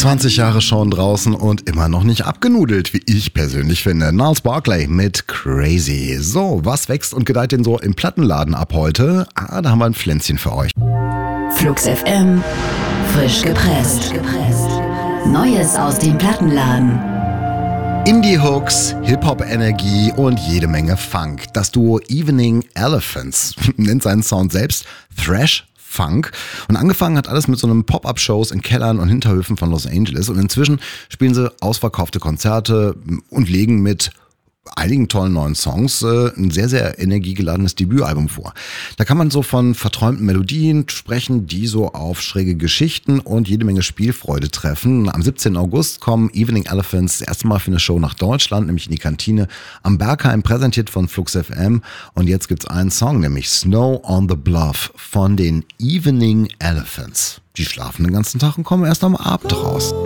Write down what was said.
20 Jahre schon draußen und immer noch nicht abgenudelt, wie ich persönlich finde. Gnarls Barkley mit Crazy. So, was wächst und gedeiht denn so im Plattenladen ab heute? Da haben wir ein Pflänzchen für euch. Flux FM, frisch gepresst. Neues aus dem Plattenladen. Indie-Hooks, Hip-Hop-Energie und jede Menge Funk. Das Duo Evening Elephants nennt seinen Sound selbst Thrash Funk. Und angefangen hat alles mit so einem Pop-Up-Shows in Kellern und Hinterhöfen von Los Angeles. Und inzwischen spielen sie ausverkaufte Konzerte und legen mit einigen tollen neuen Songs ein sehr, sehr energiegeladenes Debütalbum vor. Da kann man so von verträumten Melodien sprechen, die so auf schräge Geschichten und jede Menge Spielfreude treffen. Am 17. August kommen Evening Elephants das erste Mal für eine Show nach Deutschland, nämlich in die Kantine am Berghain, präsentiert von Flux FM. Und jetzt gibt's einen Song, nämlich Snow on the Bluff von den Evening Elephants. Die schlafen den ganzen Tag und kommen erst am Abend raus.